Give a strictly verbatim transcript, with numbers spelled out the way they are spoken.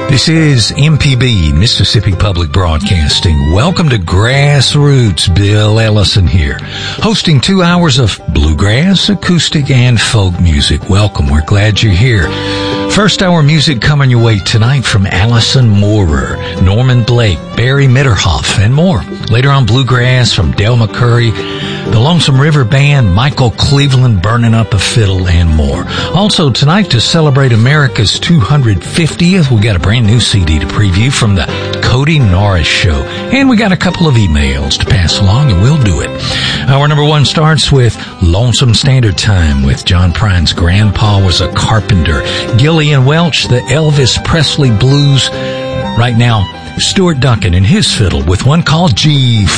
This is M P B, Mississippi Public Broadcasting. Welcome to Grassroots. Bill Ellison here, hosting two hours of bluegrass, acoustic, and folk music. Welcome. We're glad you're here. First hour music coming your way tonight from Allison Moorer, Norman Blake, Barry Mitterhoff, and more. Later on, bluegrass from Del McCurry, the Lonesome River Band, Michael Cleveland burning up a fiddle, and more. Also tonight, to celebrate America's two hundred fiftieth, we got a brand new C D to preview from the Cody Norris Show. And we got a couple of emails to pass along, and we'll do it. Hour number one starts with Lonesome Standard Time with John Prine's grandpa was a carpenter. Gillian Welch, the Elvis Presley Blues. Right now, Stuart Duncan and his fiddle with one called G